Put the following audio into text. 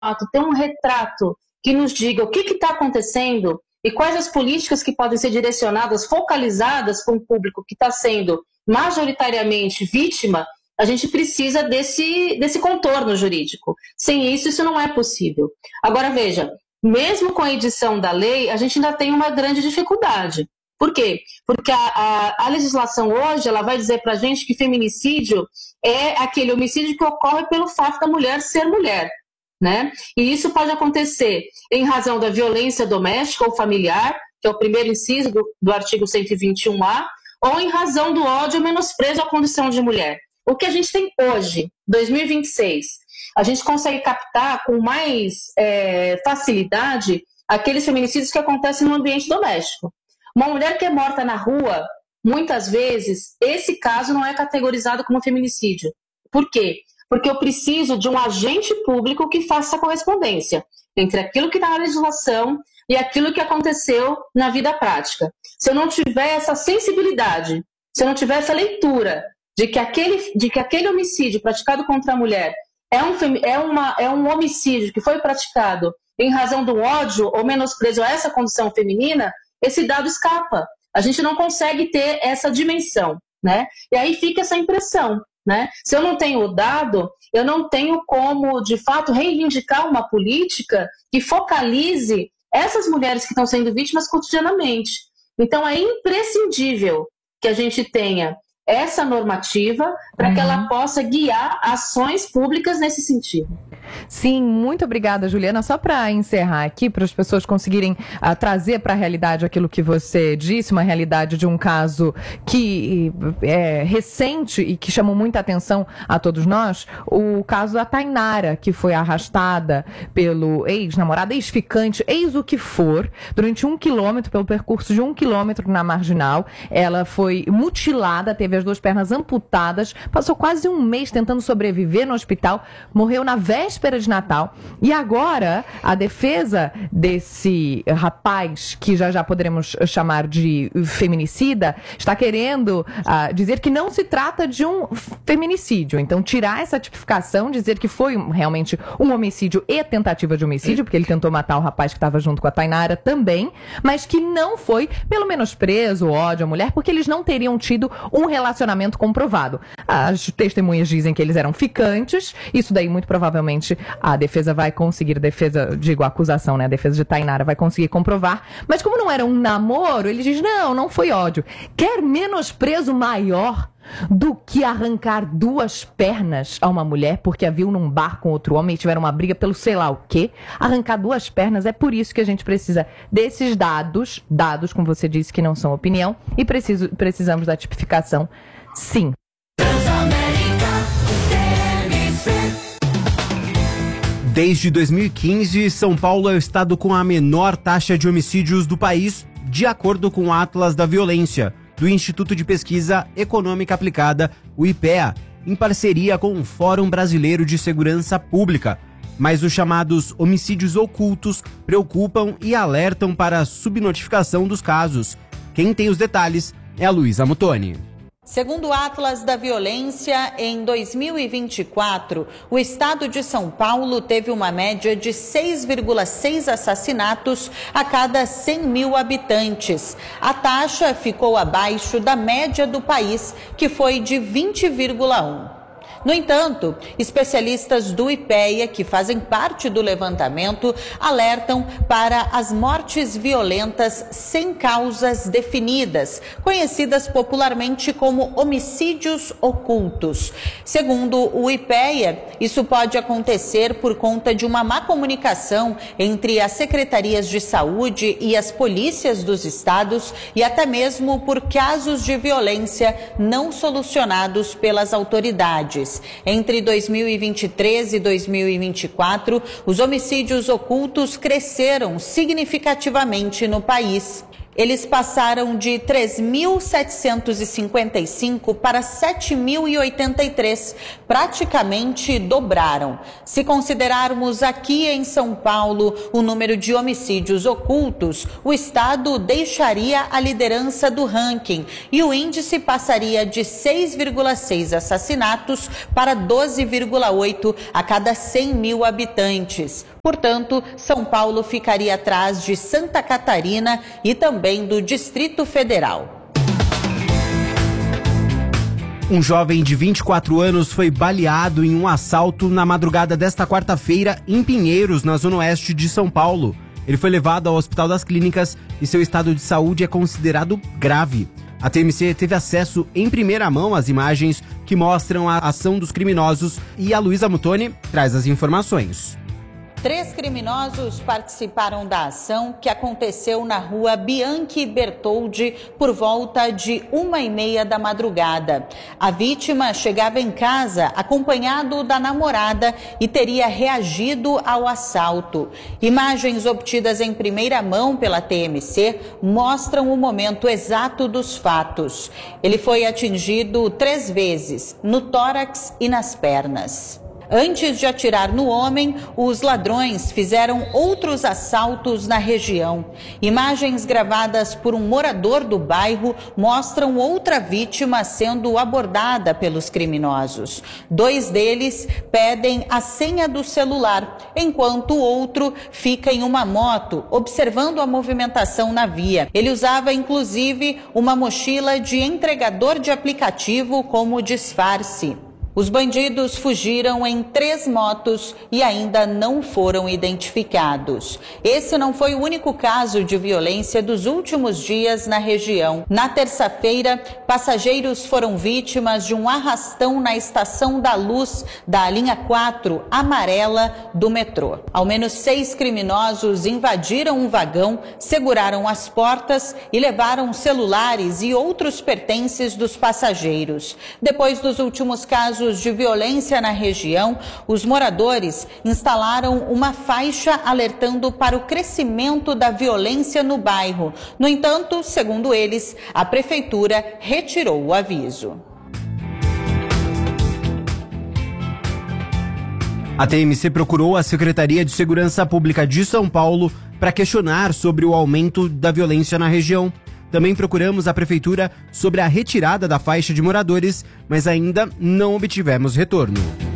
ter um retrato que nos diga o que está acontecendo e quais as políticas que podem ser direcionadas, focalizadas para um público que está sendo majoritariamente vítima, a gente precisa desse contorno jurídico. Sem isso, isso não é possível. Agora, veja, mesmo com a edição da lei, a gente ainda tem uma grande dificuldade. Por quê? Porque a legislação hoje ela vai dizer para a gente que feminicídio é aquele homicídio que ocorre pelo fato da mulher ser mulher, né? E isso pode acontecer em razão da violência doméstica ou familiar, que é o primeiro inciso do artigo 121A, ou em razão do ódio ou menosprezo à condição de mulher. O que a gente tem hoje, 2026, a gente consegue captar com mais facilidade aqueles feminicídios que acontecem no ambiente doméstico. Uma mulher que é morta na rua, muitas vezes, esse caso não é categorizado como feminicídio. Por quê? Porque eu preciso de um agente público que faça a correspondência entre aquilo que está na legislação e aquilo que aconteceu na vida prática. Se eu não tiver essa sensibilidade, se eu não tiver essa leitura de que aquele homicídio praticado contra a mulher é um homicídio que foi praticado em razão do ódio ou menosprezo a essa condição feminina, esse dado escapa. A gente não consegue ter essa dimensão, né? E aí fica essa impressão, né? Se eu não tenho o dado, eu não tenho como, de fato, reivindicar uma política que focalize essas mulheres que estão sendo vítimas cotidianamente. Então, é imprescindível que a gente tenha essa normativa para que ela possa guiar ações públicas nesse sentido. Sim, muito obrigada, Juliana. Só para encerrar aqui, para as pessoas conseguirem trazer para a realidade aquilo que você disse, uma realidade de um caso que é recente e que chamou muita atenção a todos nós, o caso da Tainara, que foi arrastada pelo ex-namorado, ex-ficante, ex o que for, durante 1 quilômetro, pelo percurso de 1 quilômetro na Marginal. Ela foi mutilada, teve as 2 pernas amputadas, passou quase 1 mês tentando sobreviver no hospital, morreu na véspera de Natal. E agora, a defesa desse rapaz, que já poderemos chamar de feminicida, está querendo dizer que não se trata de um feminicídio. Então, tirar essa tipificação, dizer que foi realmente um homicídio e tentativa de homicídio, porque ele tentou matar o rapaz que estava junto com a Tainara também, mas que não foi pelo menosprezo, ódio à mulher, porque eles não teriam tido um relacionamento comprovado. As testemunhas dizem que eles eram ficantes, isso daí muito provavelmente a defesa vai conseguir, a acusação, né? A defesa de Tainara vai conseguir comprovar, mas como não era um namoro, ele diz, não foi ódio. Quer menosprezo maior do que arrancar 2 pernas a uma mulher porque a viu num bar com outro homem e tiveram uma briga pelo sei lá o quê? Arrancar 2 pernas, é por isso que a gente precisa desses dados, como você disse, que não são opinião, e precisamos da tipificação, sim. Desde 2015, São Paulo é o estado com a menor taxa de homicídios do país, de acordo com o Atlas da Violência, do Instituto de Pesquisa Econômica Aplicada, o IPEA, em parceria com o Fórum Brasileiro de Segurança Pública. Mas os chamados homicídios ocultos preocupam e alertam para a subnotificação dos casos. Quem tem os detalhes é a Luísa Mutoni. Segundo o Atlas da Violência, em 2024, o estado de São Paulo teve uma média de 6,6 assassinatos a cada 100 mil habitantes. A taxa ficou abaixo da média do país, que foi de 20,1. No entanto, especialistas do IPEA, que fazem parte do levantamento, alertam para as mortes violentas sem causas definidas, conhecidas popularmente como homicídios ocultos. Segundo o IPEA, isso pode acontecer por conta de uma má comunicação entre as secretarias de saúde e as polícias dos estados e até mesmo por casos de violência não solucionados pelas autoridades. Entre 2023 e 2024, os homicídios ocultos cresceram significativamente no país. Eles passaram de 3.755 para 7.083, praticamente dobraram. Se considerarmos aqui em São Paulo o número de homicídios ocultos, o estado deixaria a liderança do ranking e o índice passaria de 6,6 assassinatos para 12,8 a cada 100 mil habitantes. Portanto, São Paulo ficaria atrás de Santa Catarina e também do Distrito Federal. Um jovem de 24 anos foi baleado em um assalto na madrugada desta quarta-feira em Pinheiros, na zona oeste de São Paulo. Ele foi levado ao Hospital das Clínicas e seu estado de saúde é considerado grave. A TMC teve acesso em primeira mão às imagens que mostram a ação dos criminosos e a Luísa Mutoni traz as informações. 3 criminosos participaram da ação que aconteceu na rua Bianchi Bertoldi por volta de 1h30 da madrugada. A vítima chegava em casa acompanhado da namorada e teria reagido ao assalto. Imagens obtidas em primeira mão pela TMC mostram o momento exato dos fatos. Ele foi atingido 3 vezes, no tórax e nas pernas. Antes de atirar no homem, os ladrões fizeram outros assaltos na região. Imagens gravadas por um morador do bairro mostram outra vítima sendo abordada pelos criminosos. 2 deles pedem a senha do celular, enquanto o outro fica em uma moto, observando a movimentação na via. Ele usava, inclusive, uma mochila de entregador de aplicativo como disfarce. Os bandidos fugiram em 3 motos e ainda não foram identificados. Esse não foi o único caso de violência dos últimos dias na região. Na terça-feira, passageiros foram vítimas de um arrastão na Estação da Luz da linha 4 amarela do metrô. Ao menos 6 criminosos invadiram um vagão, seguraram as portas e levaram celulares e outros pertences dos passageiros. Depois dos últimos casos de violência na região, os moradores instalaram uma faixa alertando para o crescimento da violência no bairro. No entanto, segundo eles, a prefeitura retirou o aviso. A TMC procurou a Secretaria de Segurança Pública de São Paulo para questionar sobre o aumento da violência na região. Também procuramos a Prefeitura sobre a retirada da faixa de moradores, mas ainda não obtivemos retorno.